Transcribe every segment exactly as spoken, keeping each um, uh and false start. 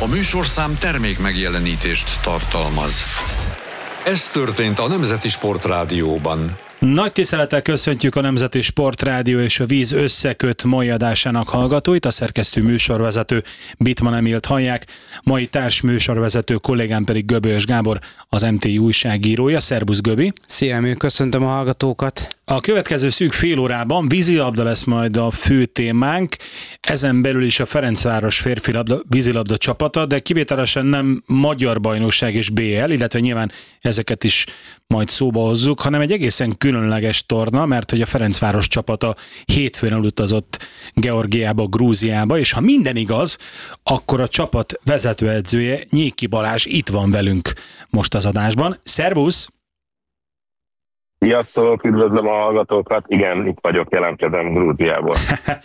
A műsorszám termék megjelenítést tartalmaz. Ez történt a Nemzeti Sportrádióban. Nagy tisztelettel köszöntjük a Nemzeti Sportrádió és a Víz összeköt mai adásának hallgatóit, a szerkesztő műsorvezető Bittmann Emilt hallják, mai társ műsorvezető kollégám pedig Göbölyös Gábor, az em té i újságírója. Szerbusz Göbi! Szia Emil, köszöntöm a hallgatókat! A következő szűk fél órában vízilabda lesz majd a fő témánk, ezen belül is a Ferencváros férfilabda, vízilabda csapata, de kivételesen nem magyar bajnokság és bé el, illetve nyilván ezeket is majd szóba hozzuk, hanem egy egészen különleges torna, mert hogy a Ferencváros csapata hétfőn elutazott Georgiába, Grúziába, és ha minden igaz, akkor a csapat vezetőedzője, Nyéki Balázs itt van velünk most az adásban. Szervusz! Sziasztok, üdvözlöm a hallgatókat. Igen, itt vagyok, jelentkezem Grúziából.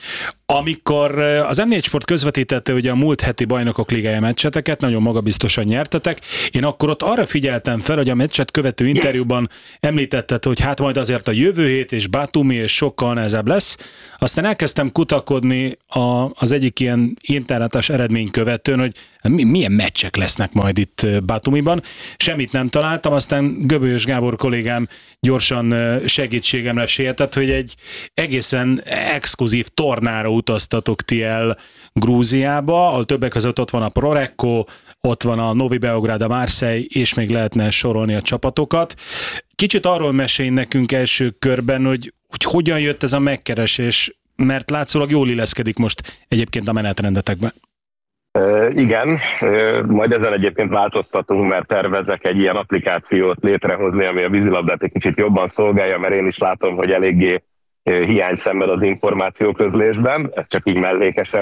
Amikor az em négy Sport közvetítette ugye a múlt heti Bajnokok Ligája meccseteket, nagyon magabiztosan nyertetek, én akkor ott arra figyeltem fel, hogy a meccset követő interjúban említetted, hogy hát majd azért a jövő hét és Batumi és sokkal nehezebb lesz. Aztán elkezdtem kutakodni a, az egyik ilyen internetes eredmény követőn, hogy milyen meccsek lesznek majd itt Batumiban. Semmit nem találtam, aztán Göbölyös Gábor kollégám gyorsan segítségemre sietett, hogy egy egészen exkluzív tornára utaztatok ti el Grúziába, ahol többek között ott van a Prorecco, ott van a Novi Beograd, a Marseille, és még lehetne sorolni a csapatokat. Kicsit arról mesélj nekünk első körben, hogy, hogy hogyan jött ez a megkeresés, mert látszólag jól illeszkedik most egyébként a menetrendetekben. Uh, igen, uh, majd ezen egyébként változtatunk, mert tervezek egy ilyen applikációt létrehozni, ami a vízilabdát egy kicsit jobban szolgálja, mert én is látom, hogy eléggé uh, hiány szenved az információközlésben, ezt csak így mellékesen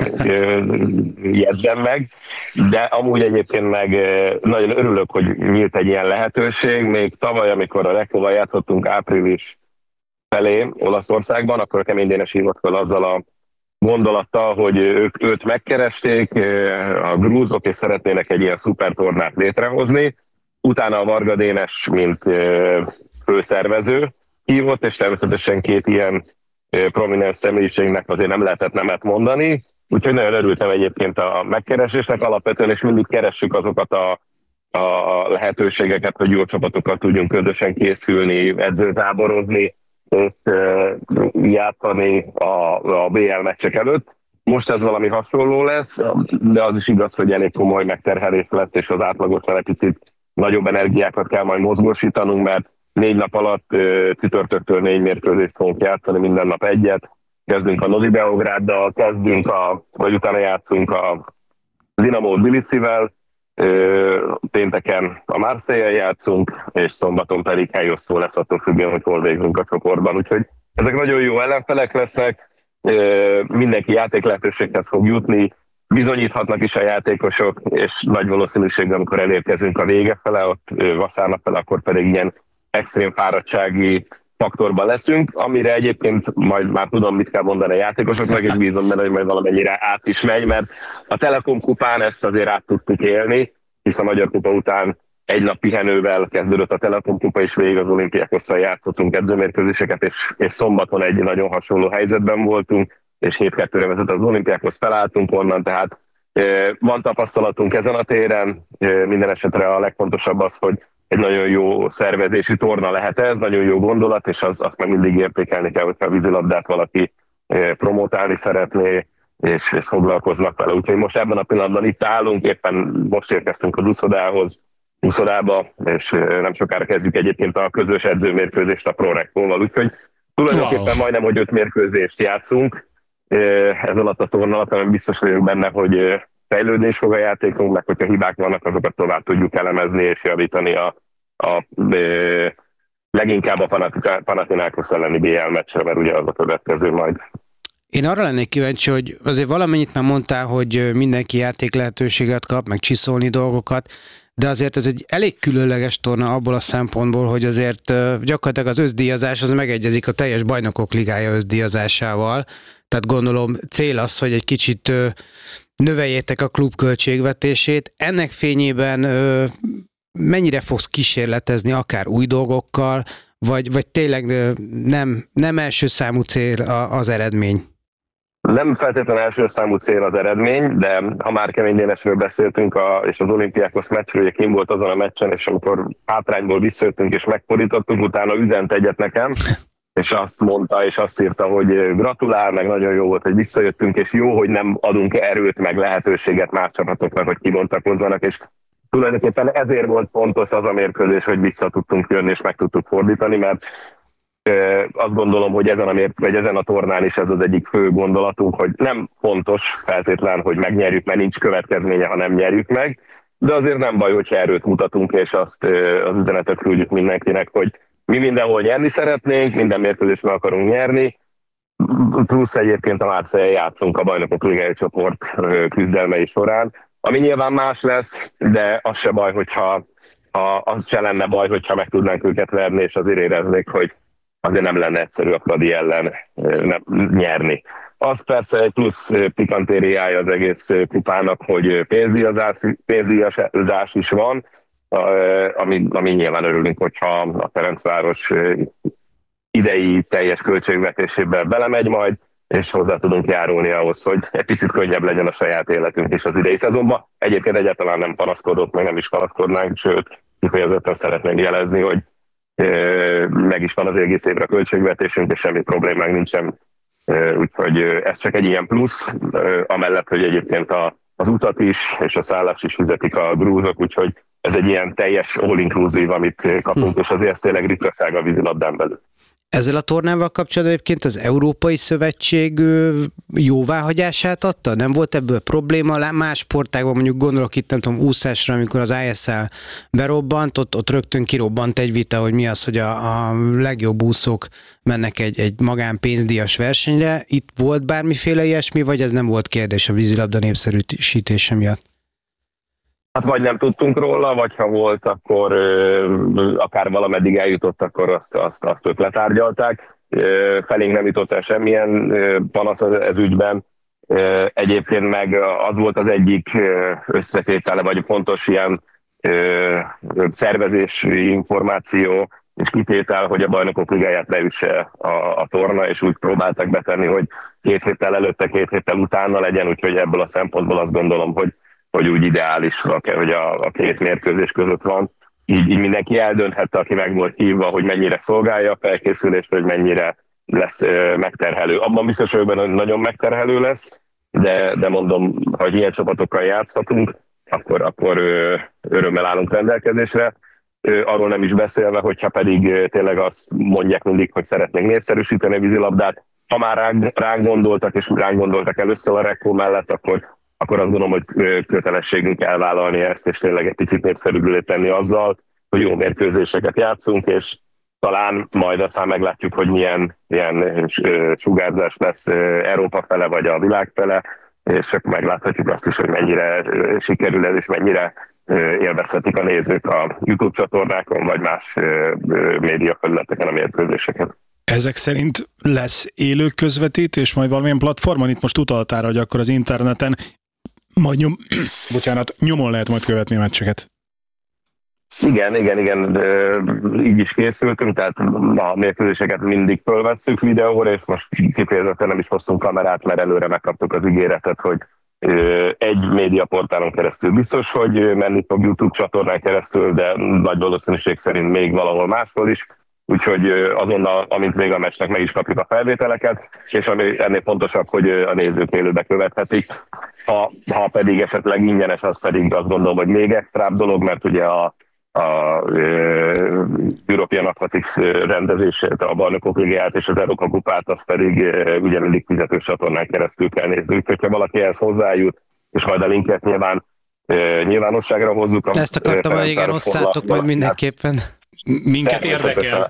uh, jegyzem meg, de amúgy egyébként meg uh, nagyon örülök, hogy nyílt egy ilyen lehetőség. Még tavaly, amikor a Reccoval játszottunk április felé Olaszországban, akkor a Kemény Dénes hívott fel azzal a gondolattal, hogy ők őt megkeresték, a grúzok, és szeretnének egy ilyen szupertornát létrehozni. Utána a Varga Dénes, mint főszervező hívott, és természetesen két ilyen prominens személyiségnek azért nem lehetett nemet mondani. Úgyhogy nagyon örültem egyébként a megkeresésnek alapvetően, és mindig keressük azokat a, a lehetőségeket, hogy jó csapatokkal tudjunk közösen készülni, edzőtáborozni, és játszani a, a bé el meccsek előtt. Most ez valami hasonló lesz, de az is igaz, hogy elég komoly megterhelés lett, és az átlagosnál egy picit nagyobb energiákat kell majd mozgósítanunk, mert négy nap alatt csütörtöktől négy mérkőzést fogunk játszani, minden nap egyet. Kezdünk a Novi Beograddal, kezdünk a, vagy utána játszunk a Dinamo Tbilisivel, pénteken a Marseille-jel játszunk, és szombaton pedig helyosztó lesz, attól függően, hogy hol végzünk a csoportban. Úgyhogy ezek nagyon jó ellenfelek lesznek, mindenki játék lehetőséghez fog jutni, bizonyíthatnak is a játékosok, és nagy valószínűséggel, amikor elérkezünk a vége fele, ott vasárnap fele, akkor pedig ilyen extrém fáradtsági faktorban leszünk, amire egyébként majd már tudom, mit kell mondani a játékosoknak, és bízom benne, hogy majd valamennyire át is megy, mert a Telekom kupán ezt azért át tudtuk élni, hisz a Magyar Kupa után egy nap pihenővel kezdődött a Telekom kupa, és végig az Olimpiákosszal játszottunk edzőmérkőzéseket, és, és szombaton egy nagyon hasonló helyzetben voltunk, és hét kettőre vezet az Olimpiákhoz, felálltunk onnan, tehát e, van tapasztalatunk ezen a téren, e, minden esetre a legfontosabb az, hogy egy nagyon jó szervezési torna lehet ez, nagyon jó gondolat, és az, azt meg mindig értékelni kell, hogyha a vízilabdát valaki e, promotálni szeretné, és, és foglalkoznak vele. Úgyhogy most ebben a pillanatban itt állunk, éppen most érkeztünk a Duszodához, Duszodába, és nem sokára kezdjük egyébként a közös edzőmérkőzést a Proreccóval. Úgyhogy tulajdonképpen wow. majdnem, hogy öt mérkőzést játszunk ez alatt a torna alatt, mert biztos vagyok benne, hogy fejlődni is fog a játékunk, meg hogyha hibák vannak, azokat tovább tudjuk elemezni és javítani a, a, a leginkább a Panathinaikos elleni bé el meccsre, mert ugye az a következő majd. Én arra lennék kíváncsi, hogy azért valamennyit már mondtál, hogy mindenki játék lehetőséget kap, meg csiszolni dolgokat, de azért ez egy elég különleges torna abból a szempontból, hogy azért gyakorlatilag az összdíjazás az megegyezik a teljes Bajnokok Ligája összdíjazásával. Tehát gondolom cél az, hogy egy kicsit növeljétek a klub költségvetését. Ennek fényében mennyire fogsz kísérletezni akár új dolgokkal, vagy, vagy tényleg nem, nem első számú cél az eredmény? Nem feltétlenül első számú cél az eredmény, de ha már Kemény Dénesről beszéltünk, a, és az Olimpiákos meccsről, ugye kim volt azon a meccsen, és amikor hátrányból visszajöttünk és megfordítottunk, utána üzent egyet nekem, és azt mondta, és azt írta, hogy gratulál, meg nagyon jó volt, hogy visszajöttünk, és jó, hogy nem adunk erőt, meg lehetőséget más csapatoknak, hogy kibontakozzanak, és tulajdonképpen ezért volt fontos az a mérkőzés, hogy vissza tudtunk jönni, és meg tudtuk fordítani, mert azt gondolom, hogy ezen a, mért, vagy ezen a tornán is ez az egyik fő gondolatunk, hogy nem fontos feltétlen, hogy megnyerjük, mert nincs következménye, ha nem nyerjük meg, de azért nem baj, hogyha erőt mutatunk, és azt az üzenetet küldjük mindenkinek, hogy mi mindenhol nyerni szeretnénk, minden mérkőzést meg akarunk nyerni, plusz egyébként a Márcéllyel játszunk a Bajnokok Ligája csoport küzdelmei során, ami nyilván más lesz, de az se baj, hogyha ha, az se lenne baj, hogyha meg tudnánk őket verni, és azért éreznék, hogy azért nem lenne egyszerű a Fradi ellen nem, nyerni. Az persze egy plusz pikantériája az egész kupának, hogy pénzdíjazás, pénzdíjazás is van, ami, ami nyilván örülünk, hogyha a Ferencváros idei teljes költségvetésébe belemegy majd, és hozzá tudunk járulni ahhoz, hogy egy picit könnyebb legyen a saját életünk is az idei szezonban. Egyébként egyáltalán nem panaszkodott, meg nem is panaszkodnánk, sőt, kifejezetten szeretnénk jelezni, hogy meg is van az egész évre a költségvetésünk, és semmi problémánk nincsen. Úgyhogy ez csak egy ilyen plusz, amellett, hogy egyébként a, az utat is, és a szállást is fizetik a grúzok, úgyhogy ez egy ilyen teljes all-inclusive, amit kapunk, hm. és azért ez tényleg ritkaság a vízilabdán belül. Ezzel a tornával kapcsolatban egyébként az Európai Szövetség jóváhagyását adta? Nem volt ebből probléma? Más sportágban, mondjuk gondolok itt, nem tudom, úszásra, amikor az I S L berobbant, ott, ott rögtön kirobbant egy vita, hogy mi az, hogy a, a legjobb úszók mennek egy, egy magánpénzdíjas versenyre. Itt volt bármiféle ilyesmi, vagy ez nem volt kérdés a vízilabda népszerűsítése miatt? Hát vagy nem tudtunk róla, vagy ha volt, akkor ö, akár valameddig eljutott, akkor azt, azt, azt ők letárgyalták. Ö, felénk nem jutott el semmilyen ö, panasz ez ügyben. Ö, egyébként meg az volt az egyik összetétele, vagy fontos ilyen ö, szervezési információ és kitétel, hogy a Bajnokok Ligáját leüsse a, a torna, és úgy próbáltak betenni, hogy két héttel előtte, két héttel utána legyen, úgyhogy ebből a szempontból azt gondolom, hogy hogy úgy ideális, hogy a, a két mérkőzés között van. Így, így mindenki eldönthette, aki meg volt hívva, hogy mennyire szolgálja a felkészülést, hogy mennyire lesz ö, megterhelő. Abban biztos vagyok, hogy nagyon megterhelő lesz, de, de mondom, ha ilyen csapatokkal játszhatunk, akkor, akkor ö, örömmel állunk rendelkezésre. Ö, arról nem is beszélve, hogyha pedig ö, tényleg azt mondják mindig, hogy szeretnénk népszerűsíteni a vízilabdát. Ha már ránk, ránk gondoltak, és ránk gondoltak először a Rekó mellett, akkor akkor azt gondolom, hogy kötelességünk elvállalni ezt, és tényleg egy picit népszerűbbé tenni azzal, hogy jó mérkőzéseket játszunk, és talán majd aztán meglátjuk, hogy milyen, milyen sugárzás lesz Európa fele, vagy a világ fele, és akkor megláthatjuk azt is, hogy mennyire sikerül ez, és mennyire élvezhetik a nézők a YouTube csatornákon, vagy más médiafelületeken a mérkőzéseket. Ezek szerint lesz élő közvetítés, majd valamilyen platformon, itt most utaltál, hogy akkor az interneten majd nyom, bocsánat, nyomon lehet majd követni a meccseket. Igen, igen, igen, így is készültünk, tehát a mérkőzéseket mindig fölvesszük videóra, és most kifejezetten nem is hoztunk kamerát, mert előre megkaptuk az ígéretet, hogy egy médiaportálon keresztül biztos, hogy menni fog YouTube csatornán keresztül, de nagy valószínűség szerint még valahol máshol is. Úgyhogy azonnal, amint még a meccsnek meg is kapjuk a felvételeket, és ami ennél fontosabb, hogy a nézők élőbe követhetik. Ha, ha pedig esetleg ingyenes, az pedig azt gondolom, hogy még extrább dolog, mert ugye a, a, a European Athletics rendezését, a Bajnokok Ligáját és az Európa kupát, az pedig ugye mindig fizetős csatornán keresztül kell nézni. Úgyhogy ha valaki ehhez hozzájut, és majd a linket nyilván nyilvánosságra hozzuk. Ezt akartam, hogy igen, osszátok majd mindenképpen. Minket érdekel.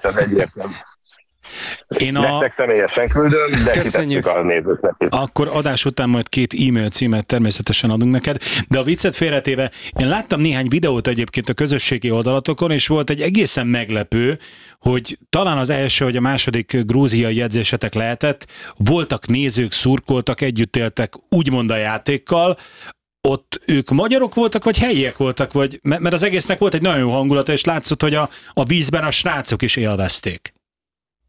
Én a... Nektek személyesen küldöm, de kitesszük a nézőknek is. Akkor adás után majd két e-mail címet természetesen adunk neked, de a viccet félretéve, én láttam néhány videót egyébként a közösségi oldalatokon, és volt egy egészen meglepő, hogy talán az első vagy a második grúziai edzésetek lehetett, voltak nézők, szurkoltak, együtt éltek úgymond a játékkal. Ott ők magyarok voltak, vagy helyiek voltak, vagy, mert az egésznek volt egy nagyon jó hangulata, és látszott, hogy a, a vízben a srácok is élvezték.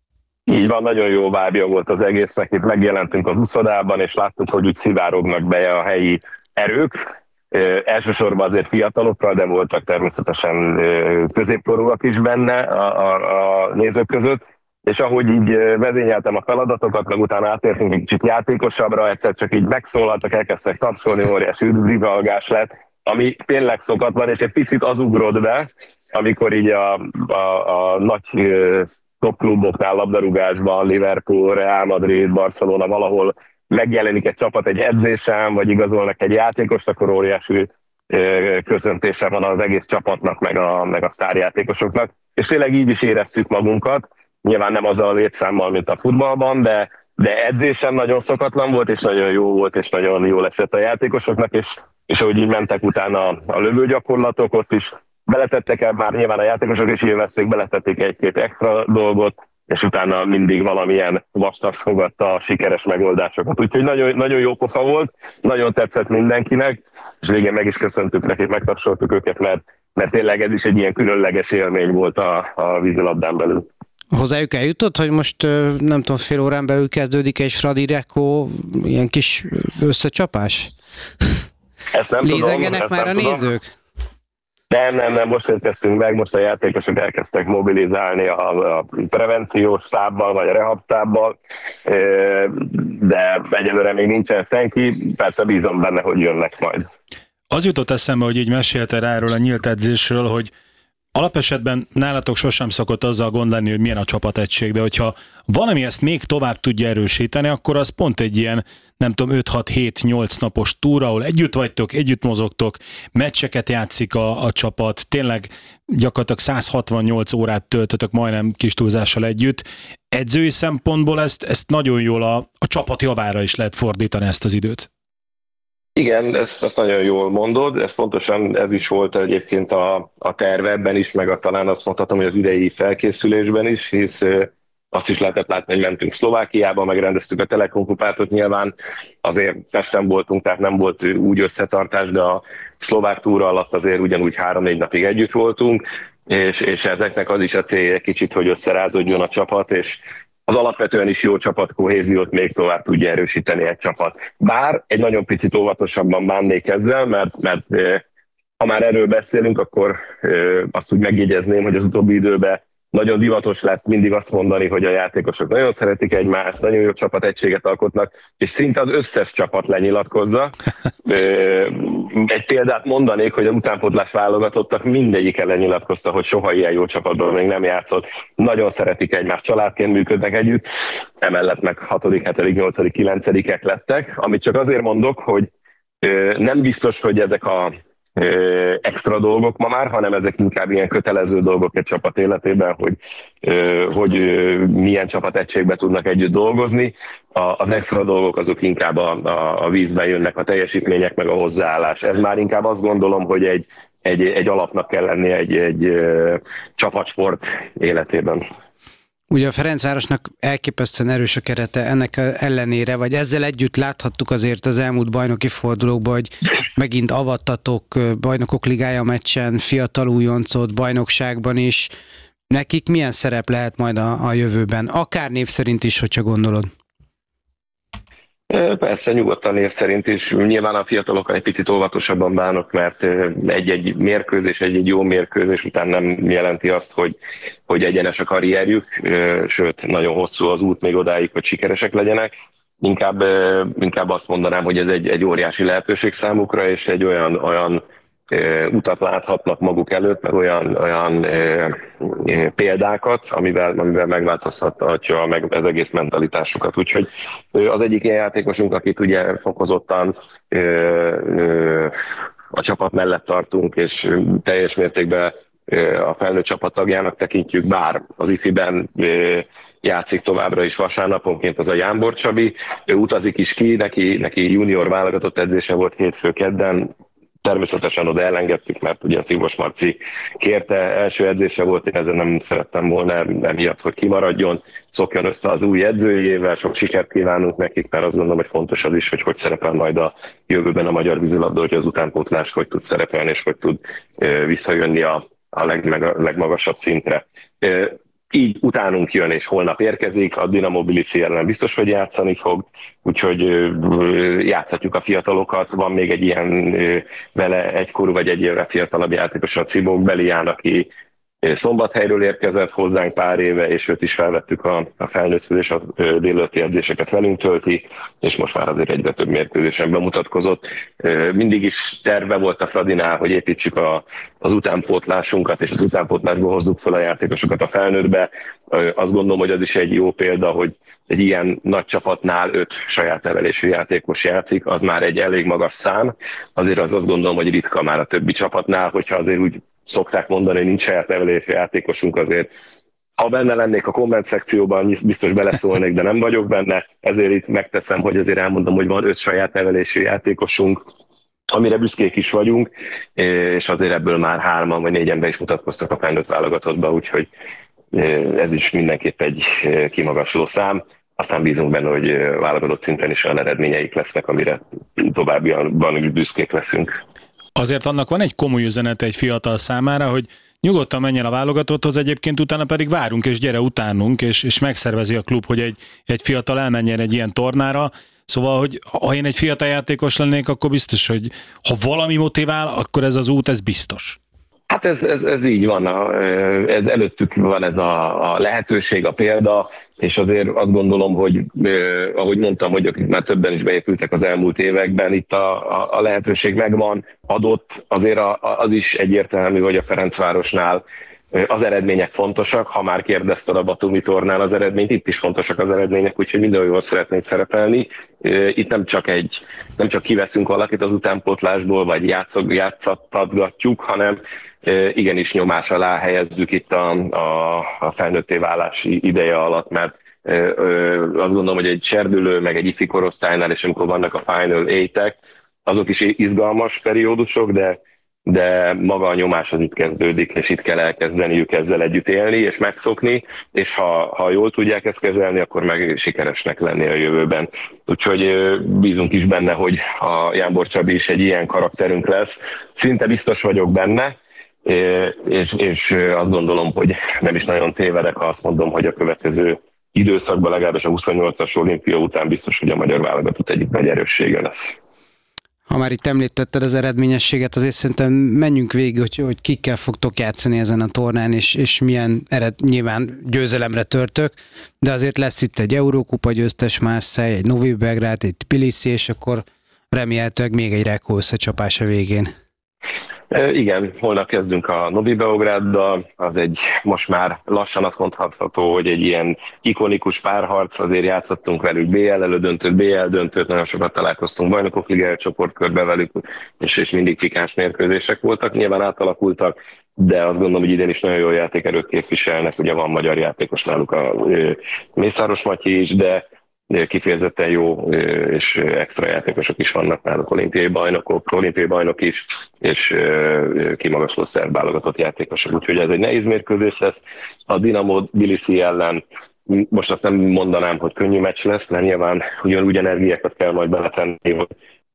Így van, nagyon jó vibe volt az egésznek, itt megjelentünk az uszodában, és láttuk, hogy úgy szivárognak be a helyi erők, e, elsősorban azért fiatalokkal, de voltak természetesen e, középkorúak is benne a, a, a nézők között, és ahogy így vezényeltem a feladatokat, meg utána átértünk egy kicsit játékosabbra, egyszer csak így megszólaltak, elkezdtek tapsolni, óriási üdvrivalgás lett, ami tényleg szokatlan, és egy picit az ugrott be, amikor így a, a, a nagy top kluboknál, labdarúgásban, Liverpool, Real Madrid, Barcelona valahol megjelenik egy csapat egy edzésen, vagy igazolnak egy játékost, akkor óriási köszöntése van az egész csapatnak, meg a, meg a sztárjátékosoknak. És tényleg így is éreztük magunkat, nyilván nem azzal a létszámmal, mint a futballban, de, de edzésen nagyon szokatlan volt, és nagyon jó volt, és nagyon jól esett a játékosoknak, és, és ahogy így mentek utána a, a lövőgyakorlatok, ott is beletettek el, már nyilván a játékosok is élvezték, beletették egy-két extra dolgot, és utána mindig valamilyen vastag fogadta a sikeres megoldásokat. Úgyhogy nagyon, nagyon jó pofa volt, nagyon tetszett mindenkinek, és végén meg is köszöntük nekik, megtapsoltuk őket, mert, mert tényleg ez is egy ilyen különleges élmény volt a, a vízilabdán belül. Hozzájuk eljutott, hogy most nem tudom, fél órán belül kezdődik egy Fradi Rekó ilyen kis összecsapás? Ezt nem Lézengenek tudom, már a tudom. nézők? Nem, nem, nem, most érkeztünk meg, most a játékosok elkezdtek mobilizálni a, a prevenciós stábbal, vagy a rehab stábbal, de egyelőre még nincsen senki, persze bízom benne, hogy jönnek majd. Az jutott eszembe, hogy így meséltél erről a nyílt edzésről, hogy alapesetben nálatok sosem szokott azzal gond lenni, hogy milyen a csapategység, de hogyha valami ezt még tovább tudja erősíteni, akkor az pont egy ilyen, nem tudom, öt hat hét nyolc napos túra, ahol együtt vagytok, együtt mozogtok, meccseket játszik a, a csapat, tényleg gyakorlatilag száz hatvannyolc órát töltötök majdnem kis túlzással együtt. Edzői szempontból ezt, ezt nagyon jól a, a csapat javára is lehet fordítani ezt az időt. Igen, ezt, ezt nagyon jól mondod, ez pontosan ez is volt egyébként a, a tervebben is, meg a, talán azt mondhatom, hogy az idei felkészülésben is, hisz azt is lehetett látni, hogy mentünk Szlovákiába, megrendeztük a Telekom kupát, nyilván azért Pesten voltunk, tehát nem volt úgy összetartás, de a szlovák túra alatt azért ugyanúgy három-négy napig együtt voltunk, és, és ezeknek az is a célja egy kicsit, hogy összerázódjon a csapat, és az alapvetően is jó csapatkohéziót még tovább tudja erősíteni egy csapat. Bár egy nagyon picit óvatosabban bánnék ezzel, mert, mert ha már erről beszélünk, akkor azt úgy megjegyezném, hogy az utóbbi időben nagyon divatos lett mindig azt mondani, hogy a játékosok nagyon szeretik egymást, nagyon jó csapategységet alkotnak, és szinte az összes csapat lenyilatkozza. Egy példát mondanék, hogy a utánpótlás válogatottak mindegyik lenyilatkozta, hogy soha ilyen jó csapatban még nem játszott. Nagyon szeretik egymást, családként működnek együtt, emellett meg hatodik, hetedik, nyolcadik, kilencedikek lettek, amit csak azért mondok, hogy nem biztos, hogy ezek a extra dolgok ma már, hanem ezek inkább ilyen kötelező dolgok egy csapat életében, hogy, hogy milyen csapategységben tudnak együtt dolgozni. Az extra dolgok azok inkább a, a, a vízben jönnek, a teljesítmények, meg a hozzáállás. Ez már inkább azt gondolom, hogy egy, egy, egy alapnak kell lenni egy, egy csapatsport életében. Ugye a Ferencvárosnak elképesztően erős a kerete, ennek ellenére, vagy ezzel együtt láthattuk azért az elmúlt bajnoki fordulókban, hogy megint avattatok bajnokok ligája meccsen, fiatal újoncot, bajnokságban is. Nekik milyen szerep lehet majd a, a jövőben? Akár név szerint is, hogyha gondolod. Persze, nyugodtan név szerint is. Nyilván a fiatalokkal egy picit óvatosabban bánok, mert egy-egy mérkőzés, egy-egy jó mérkőzés után nem jelenti azt, hogy, hogy egyenes a karrierjük, sőt, nagyon hosszú az út még odáig, hogy sikeresek legyenek. Inkább, inkább azt mondanám, hogy ez egy, egy óriási lehetőség számukra, és egy olyan, olyan utat láthatnak maguk előtt, meg olyan, olyan e, e, példákat, amivel, amivel megváltoztathatja meg az egész mentalitásukat. Úgyhogy az egyik ilyen játékosunk, akit ugye fokozottan e, e, a csapat mellett tartunk, és teljes mértékben a felnőtt csapattagjának tekintjük, bár az iciben játszik továbbra is vasárnaponként, az a Jánbor Csabi. Ő utazik is ki, neki, neki junior válogatott edzése volt hétfő kedden, természetesen oda elengedtük, mert ugye a Szívos Marci kérte, első edzése volt, én ezen nem szerettem volna emiatt, hogy kimaradjon, szokjon össze az új edzőjével, sok sikert kívánunk nekik, mert azt gondolom, hogy fontos az is, hogy hogy szerepel majd a jövőben a magyar vízilabda, hogy az utánpótlás hogy tud szerepelni, és hogy tud visszajönni a, a, legmeg, a legmagasabb szintre. így utánunk jön, és holnap érkezik, a Dinamo Tbilisi ellen biztos, hogy játszani fog, úgyhogy játszhatjuk a fiatalokat. Van még egy ilyen vele egykorú vagy egy évre fiatalabb játékos, a Cibók Belián, aki Szombathelyről érkezett hozzánk pár éve, és őt is felvettük a, a felnőttől, és a délelőtti edzéseket velünk tölti, és most már azért egyre több mérkőzésen bemutatkozott. Mindig is terve volt a Fradinál, hogy építsük a, az utánpótlásunkat, és az utánpótlásból hozzuk fel a játékosokat a felnőttbe. Azt gondolom, hogy az is egy jó példa, hogy egy ilyen nagy csapatnál öt saját nevelésű játékos játszik, az már egy elég magas szám. Azért az azt gondolom, hogy ritka már a többi csapatnál, hogyha azért úgy szokták mondani, hogy nincs saját nevelésű játékosunk, azért ha benne lennék a komment szekcióban, biztos beleszólnék, de nem vagyok benne, ezért itt megteszem, hogy azért elmondom, hogy van öt saját nevelésű játékosunk, amire büszkék is vagyunk, és azért ebből már hárman vagy négyen be is mutatkoztak a felnőtt válogatottba, úgyhogy ez is mindenképp egy kimagasló szám. Aztán bízunk benne, hogy válogatott szinten is olyan eredményeik lesznek, amire továbbiakban is büszkék leszünk. Azért annak van egy komoly üzenete egy fiatal számára, hogy nyugodtan menjen a válogatotthoz, egyébként utána pedig várunk, és gyere utánunk, és, és megszervezi a klub, hogy egy, egy fiatal elmenjen egy ilyen tornára. Szóval, hogy ha én egy fiatal játékos lennék, akkor biztos, hogy ha valami motivál, akkor ez az út, ez biztos. Hát ez, ez, ez így van, ez előttük van ez a, a lehetőség, a példa, és azért azt gondolom, hogy ahogy mondtam, hogy akik már többen is beépültek az elmúlt években, itt a, a, a lehetőség megvan, adott, azért a, az is egyértelmű, hogy a Ferencvárosnál az eredmények fontosak, ha már kérdezted a Batumi tornán az eredményt, itt is fontosak az eredmények, úgyhogy mindenhol jól szeretnék szerepelni. Itt nem csak egy, nem csak kiveszünk valakit az utánpótlásból, vagy játszog, játszattatgatjuk, hanem igenis nyomás alá helyezzük itt a, a, a felnőtté válási ideje alatt, mert azt gondolom, hogy egy serdülő, meg egy ifi korosztálynál, és amikor vannak a Final Eight-ek, azok is izgalmas periódusok, de de maga a nyomás az itt kezdődik, és itt kell elkezdeniük ezzel együtt élni, és megszokni, és ha, ha jól tudják ezt kezelni, akkor meg sikeresnek lenni a jövőben. Úgyhogy bízunk is benne, hogy a Jánbor Csabi is egy ilyen karakterünk lesz. Szinte biztos vagyok benne, és, és azt gondolom, hogy nem is nagyon tévedek, ha azt mondom, hogy a következő időszakban, legalábbis a huszonnyolcas olimpia után biztos, hogy a magyar válogatott egyik nagy erőssége lesz. Ha már itt említetted az eredményességet, azért szerintem menjünk végig, hogy, hogy kikkel fogtok játszani ezen a tornán, és, és milyen ered, nyilván győzelemre törtök, de azért lesz itt egy Eurókupa győztes Marseille, egy Novi Belgrád, egy Tbilisi, és akkor remélhetőleg még egy Rekó összecsapás a végén. Igen, holnap kezdünk a Novi Beográddal, az egy most már lassan azt mondható, hogy egy ilyen ikonikus párharc, azért játszottunk velük bé el elődöntőt, bé el döntőt, nagyon sokat találkoztunk Bajnokok Ligája csoportkörbe velük, és, és mindig pikás mérkőzések voltak, nyilván átalakultak, de azt gondolom, hogy idén is nagyon jó játékerőt képviselnek, ugye van magyar játékos náluk, a Mészáros Matyi is, de kifejezetten jó és extra játékosok is vannak náluk, olimpiai bajnokok, olimpiai bajnok is, és kimagasló szerb válogatott játékosok. Úgyhogy ez egy nehéz mérkőzés lesz. A Dinamo Tbilisi ellen most azt nem mondanám, hogy könnyű meccs lesz, mert nyilván ugyanúgy energiákat kell majd beletenni, hogy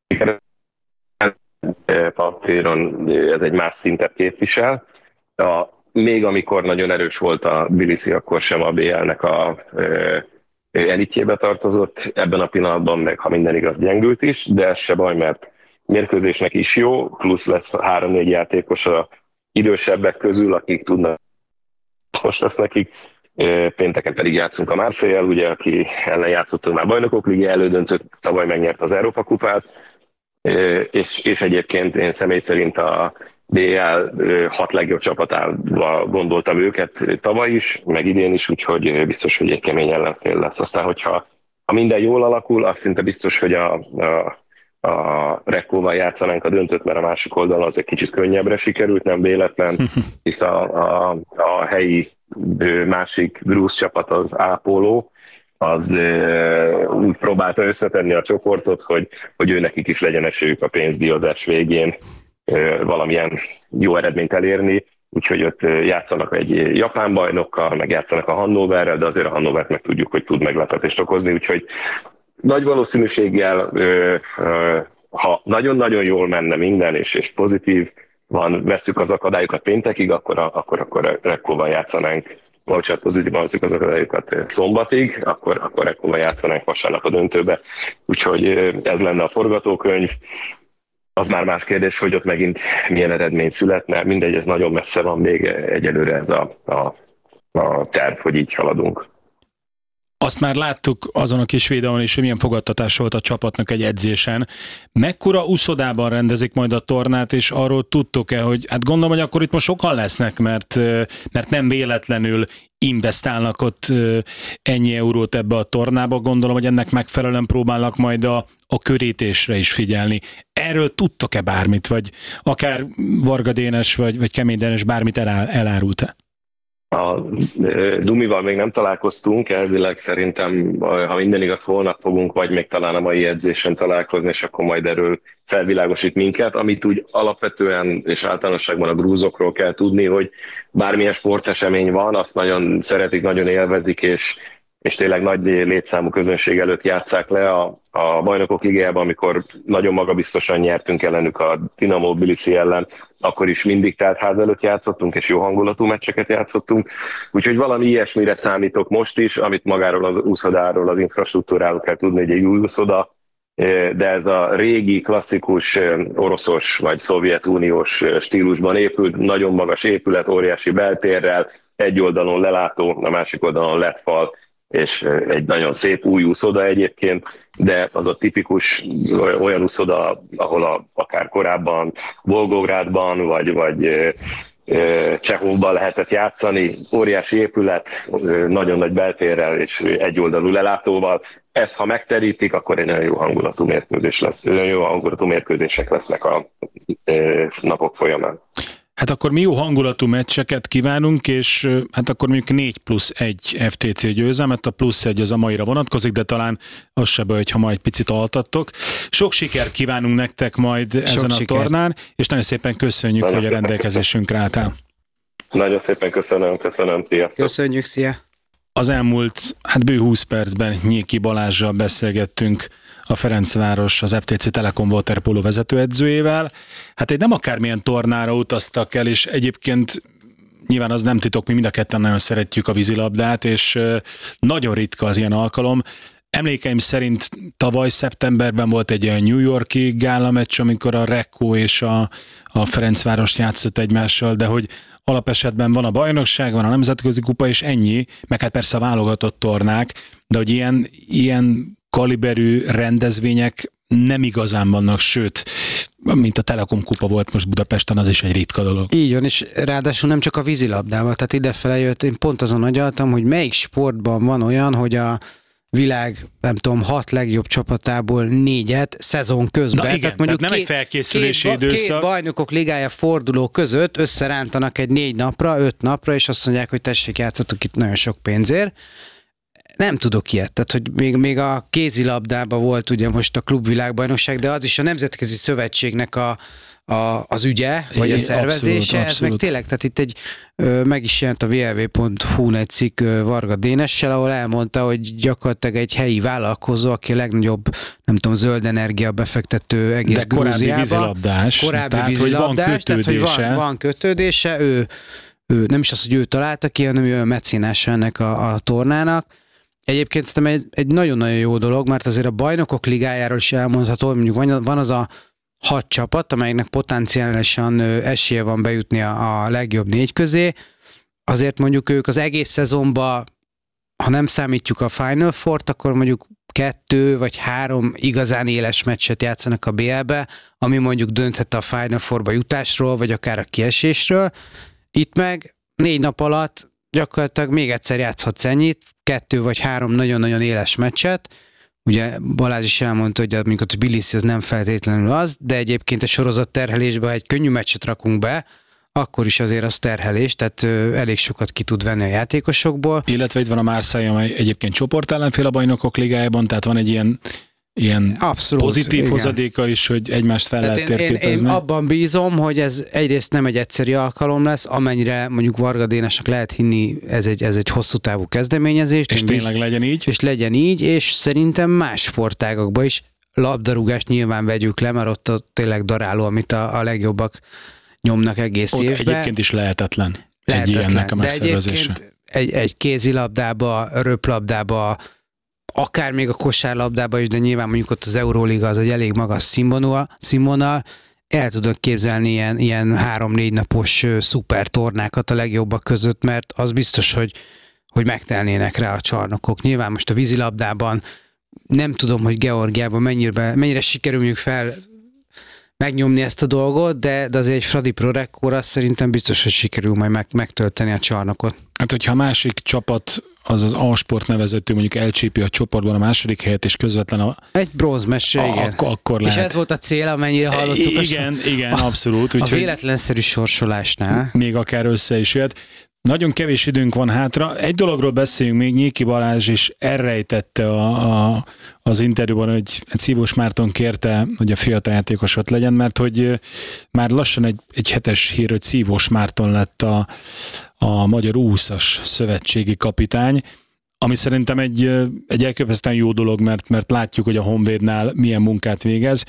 papíron ez egy más szintet képvisel. A, még amikor nagyon erős volt a Tbilisi, akkor sem a bé el-nek a elitjébe tartozott, ebben a pillanatban meg, ha minden igaz, gyengült is, de ez se baj, mert mérkőzésnek is jó, plusz lesz három-négy játékos a idősebbek közül, akik tudnak, most lesz nekik. Pénteken pedig játszunk a Marseille-el, ugye, aki ellen játszottunk már Bajnokok Liga elődöntőt, tavaly megnyert az Európa kupát, és, és egyébként én személy szerint a bé el hat legjobb csapatával gondoltam őket tavaly is, meg idén is, úgyhogy biztos, hogy egy kemény ellenfél lesz. Aztán, hogyha ha minden jól alakul, azt szinte biztos, hogy a, a, a Rekóval játszanánk a döntőt, mert a másik oldalon az egy kicsit könnyebbre sikerült, nem véletlen, hisz a, a, a helyi másik grúz csapat, az Ápoló, az úgy próbálta összetenni a csoportot, hogy, hogy ő nekik is legyen esélyük a pénzdíjazás végén valamilyen jó eredményt elérni, úgyhogy ott játszanak egy japán bajnokkal, meg játszanak a Hannoverrel, de azért a Hannovert meg tudjuk, hogy tud meglepetést okozni, úgyhogy nagy valószínűséggel, ha nagyon-nagyon jól menne minden, és, és pozitív van, vesszük az akadályokat péntekig, akkor, akkor, akkor Rekóval játszanánk bocsánat, pozitívban hozzuk az akadályokat szombatig, akkor, akkor ekkor játszanánk vasárnap a döntőbe. Úgyhogy ez lenne a forgatókönyv. Az már más kérdés, hogy ott megint milyen eredmény születne. Mindegy, ez nagyon messze van még egyelőre ez a, a, a terv, hogy így haladunk. Azt már láttuk azon a kis videón is, hogy milyen fogadtatás volt a csapatnak egy edzésen. Mekkora uszodában rendezik majd a tornát, és arról tudtok-e, hogy hát gondolom, hogy akkor itt most sokan lesznek, mert, mert nem véletlenül investálnak ott ennyi eurót ebbe a tornába, gondolom, hogy ennek megfelelően próbálnak majd a, a körítésre is figyelni. Erről tudtok-e bármit, vagy akár Varga Dénes, vagy, vagy Kemény Dénes bármit elá, elárult-e? A Dumival még nem találkoztunk, elvileg szerintem, ha minden igaz, holnap fogunk, vagy még talán a mai edzésen találkozni, és akkor majd erről felvilágosít minket. Amit úgy alapvetően és általánosságban a grúzokról kell tudni, hogy bármilyen sportesemény van, azt nagyon szeretik, nagyon élvezik, és, és tényleg nagy létszámú közönség előtt játsszák le a, a Bajnokok Ligájában, amikor nagyon magabiztosan nyertünk ellenük a Dinamo Tbilisi ellen, akkor is mindig telt ház előtt játszottunk, és jó hangulatú meccseket játszottunk. Úgyhogy valami ilyesmire számítok most is, amit magáról az úszodáról, az infrastruktúráról kell tudni, hogy egy új úszoda, de ez a régi, klasszikus oroszos vagy szovjetuniós stílusban épült, nagyon magas épület, óriási beltérrel, egy oldalon lelátó, a másik oldalon lett fal, és egy nagyon szép új úszoda egyébként, de az a tipikus olyan úszoda, ahol a, akár korábban Volgográdban, vagy, vagy Csehovban lehetett játszani, óriási épület, nagyon nagy beltérrel és egyoldalú lelátóval. Ezt, ha megterítik, akkor egy nagyon jó hangulatú mérkőzés lesz, nagyon jó hangulatú mérkőzések lesznek a napok folyamán. Hát akkor mi jó hangulatú meccseket kívánunk, és hát akkor mondjuk négy plusz egy ef té cé győzelmet, a plusz egy az a maira vonatkozik, de talán az se baj, ha majd picit altattok. Sok sikert kívánunk nektek majd Sok ezen a siker. tornán, és nagyon szépen köszönjük, nagyon hogy szépen a rendelkezésünkre álltál. Nagyon szépen köszönöm, köszönöm, sziasztok. Köszönjük, szia! Az elmúlt, hát bő húsz percben Nyéki Balázssal beszélgettünk, a Ferencváros, az ef té cé Telekom waterpolo vezetőedzőjével. Hát egy nem akármilyen tornára utaztak el, és egyébként nyilván az nem titok, mi mind a ketten nagyon szeretjük a vízilabdát, és nagyon ritka az ilyen alkalom. Emlékeim szerint tavaly szeptemberben volt egy olyan New York-i gálameccs, amikor a Rekko és a, a Ferencváros játszott egymással, de hogy alapesetben van a bajnokság, van a nemzetközi kupa, és ennyi, meg hát persze a válogatott tornák, de hogy ilyen, ilyen kaliberű rendezvények nem igazán vannak, sőt, mint a Telekom kupa volt most Budapesten, az is egy ritka dolog. Így van, és ráadásul nem csak a vízilabdával, tehát idefele jött, én pont azon agyaltam, hogy melyik sportban van olyan, hogy a világ, nem tudom, hat legjobb csapatából négyet szezon közben. Na igen, tehát mondjuk tehát nem két, egy felkészülési két, időszak. Két bajnokok ligája forduló között összerántanak egy négy napra, öt napra, és azt mondják, hogy tessék, játszatok itt nagyon sok pénzért. Nem tudok ilyet, tehát hogy még, még a kézilabdában volt ugye most a klubvilágbajnokság, de az is a Nemzetközi Szövetségnek a, a, az ügye, vagy a szervezése, abszolút, ez abszolút. Meg tényleg, tehát itt egy, meg is jelent a vé el vé pont hú-n egy cikk Varga Dénessel, ahol elmondta, hogy gyakorlatilag egy helyi vállalkozó, aki a legnagyobb, nem tudom, zöld energia befektető egész de korábbi Grúziában. vízilabdás. Korábbi tehát, vízilabdás, hogy tehát hogy van, van kötődése, ő, ő nem is az, hogy ő találta ki, hanem ő a mecénása ennek a, a tornának. Egyébként szerintem egy, egy nagyon-nagyon jó dolog, mert azért a Bajnokok Ligájáról is elmondható, hogy mondjuk van, van az a hat csapat, amelynek potenciálisan esélye van bejutni a, a legjobb négy közé. Azért mondjuk ők az egész szezonban, ha nem számítjuk a Final Four-t, akkor mondjuk kettő vagy három igazán éles meccset játszanak a bé el-be, ami mondjuk dönthet a Final Four-ba jutásról, vagy akár a kiesésről. Itt meg négy nap alatt gyakorlatilag még egyszer játszhatsz ennyit, kettő vagy három nagyon-nagyon éles meccset. Ugye Balázs is elmondta, hogy mondjuk a Tbilisi ez nem feltétlenül az, de egyébként a sorozat terhelésben, ha egy könnyű meccset rakunk be, akkor is azért az terhelés, tehát ö, elég sokat ki tud venni a játékosokból. Illetve itt van a Marseille, amely egyébként csoportellenfél a Bajnokok Ligájában, tehát van egy ilyen ilyen abszolút, pozitív igen. hozadéka is, hogy egymást fel tehát lehet térképezni. Én, én abban bízom, hogy ez egyrészt nem egy egyszerű alkalom lesz, amennyire mondjuk Varga Dénesnek lehet hinni, ez egy, ez egy hosszú távú kezdeményezés. És tényleg bíz, legyen így. És legyen így, és szerintem más sportágokban is labdarúgást nyilván vegyük le, mert ott, ott tényleg daráló, amit a, a legjobbak nyomnak egész ott évben. Egyébként is lehetetlen, lehetetlen. egy ilyennek a megszervezése. egy, egy kézilabdába, röplabdába, akár még a kosárlabdába is, de nyilván mondjuk ott az Euróliga az egy elég magas színvonal, színvonal. El tudok képzelni ilyen, ilyen három-négy napos szuper tornákat a legjobbak között, mert az biztos, hogy, hogy megtelnének rá a csarnokok. Nyilván most a vízilabdában nem tudom, hogy Georgiában mennyire, mennyire sikerül mondjuk fel megnyomni ezt a dolgot, de, de azért egy Fradi Pro Rekkora szerintem biztos, hogy sikerül majd meg, megtölteni a csarnokot. Hát, hogyha a másik csapat, az az A-sport nevezető mondjuk elcsípi a csoportban a második helyet, és közvetlen a... Egy bronzmeccsre, igen. Ak- akkor lehet. És ez volt a cél, amennyire hallottuk. Igen, a, igen, abszolút. A véletlenszerű sorsolásnál. Még akár össze is jött. Nagyon kevés időnk van hátra. Egy dologról beszéljünk még, Nyéki Balázs is elrejtette a, a, az interjúban, hogy Szívós Márton kérte, hogy a fiatal játékos ott legyen, mert hogy már lassan egy, egy hetes hír, hogy Szívós Márton lett a, a magyar U húszas szövetségi kapitány, ami szerintem egy, egy elképesztően jó dolog, mert, mert látjuk, hogy a Honvédnál milyen munkát végez.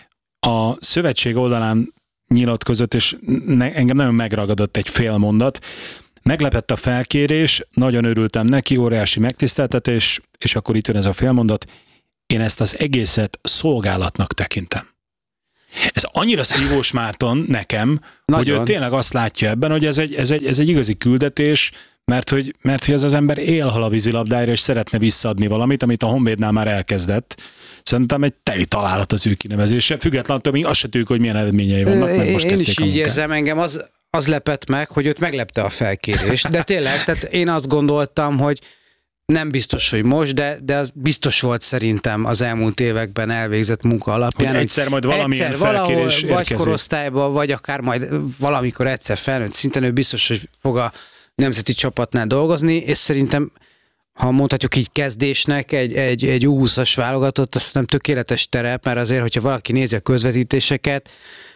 A szövetség oldalán nyilatkozott, és ne, engem nagyon megragadott egy fél mondat. Meglepett a felkérés, nagyon örültem neki, óriási megtiszteltetés, és akkor itt jön ez a félmondat, én ezt az egészet szolgálatnak tekintem. Ez annyira Szívós Márton nekem, nagyon. Hogy ő tényleg azt látja ebben, hogy ez egy, ez egy, ez egy igazi küldetés, mert hogy, mert hogy ez az ember élhal a vízilabdára, és szeretne visszaadni valamit, amit a Honvédnál már elkezdett. Szerintem egy teli találat az ő kinevezése, függetlenül attól, még azt se tudjuk, hogy milyen eredményei vannak, meg most én is így munkát. Érzem, engem az, az lepett meg, hogy őt meglepte a felkérés. De tényleg, tehát én azt gondoltam, hogy nem biztos, hogy most, de, de az biztos volt szerintem az elmúlt években elvégzett munka alapján. Hogy egyszer majd valamilyen egyszer felkérés valahol, vagy korosztályban, vagy akár majd valamikor egyszer felnőtt szinten ő biztos, hogy fog a nemzeti csapatnál dolgozni, és szerintem, ha mondhatjuk így kezdésnek, egy, egy, egy U húszas válogatott, azt nem tökéletes terep, mert azért, hogyha valaki nézi a közvetítéseket,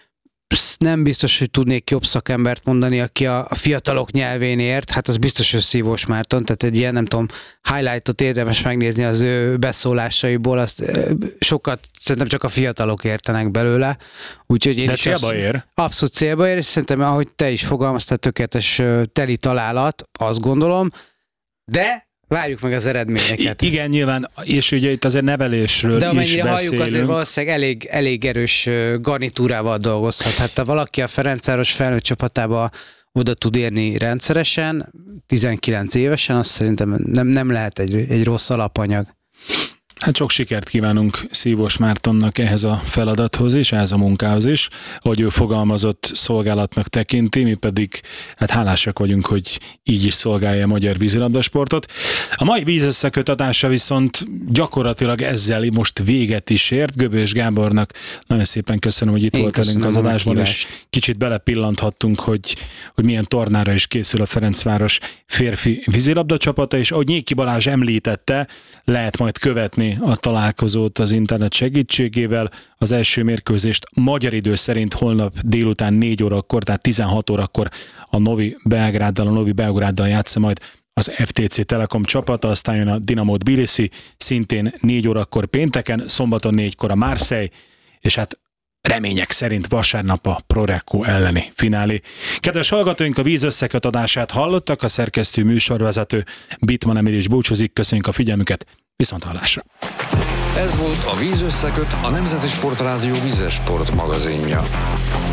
nem biztos, hogy tudnék jobb szakembert mondani, aki a, a fiatalok nyelvén ért, hát az biztos, hogy Szívós Márton, tehát egy ilyen, nem tudom, highlightot érdemes megnézni az ő beszólásaiból, azt sokat, szerintem csak a fiatalok értenek belőle. Úgyhogy én de is célba azt, ér. Abszolút célba ér, és szerintem, ahogy te is fogalmaztál, tökéletes teli találat, azt gondolom, de várjuk meg az eredményeket. I- igen, nyilván, és ugye itt azért nevelésről is beszélünk. De amennyire halljuk, azért valószínűleg elég, elég erős garnitúrával dolgozhat. Hát ha valaki a Ferencváros felnőtt csapatába oda tud érni rendszeresen, tizenkilenc évesen, azt szerintem nem, nem lehet egy, egy rossz alapanyag. Hát sok sikert kívánunk Szívós Mártonnak ehhez a feladathoz is, ehhez a munkához is, hogy ő fogalmazott szolgálatnak tekinti, mi pedig hát hálásak vagyunk, hogy így is szolgálja a magyar vízilabdasportot. A mai vízösszekötatása viszont gyakorlatilag ezzel most véget is ért. Göbös Gábornak nagyon szépen köszönöm, hogy itt Én volt velünk az adásban, és kicsit belepillanthattunk, hogy, hogy milyen tornára is készül a Ferencváros férfi vízilabda csapata, és ahogy Nyéki Balázs említette, lehet majd követni a találkozót az internet segítségével. Az első mérkőzést magyar idő szerint holnap délután négy órakor, tehát tizenhat órakor a Novi Belgráddal, a Novi Belgráddal játsza majd az ef té cé Telekom csapata, aztán jön a Dinamo Tbilisi, szintén négy órakor pénteken, szombaton négykor a Marseille, és hát remények szerint vasárnap a Prorekko elleni finálé. Kedves hallgatóink, a víz összeköt adását hallottak, a szerkesztő műsorvezető Bittman Emil is búcsúzik, köszönjük a figyelmüket, viszont hallásra. Ez volt a Víz összeköt, a Nemzeti Sportrádió vízes sport magazinja.